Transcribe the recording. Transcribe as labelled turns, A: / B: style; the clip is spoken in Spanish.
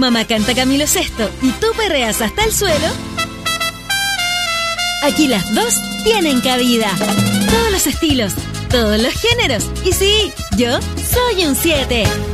A: mamá canta Camilo Sesto y tú perreas hasta el suelo, aquí las dos tienen cabida. Todos los estilos, todos los géneros. Y sí, yo soy un 7.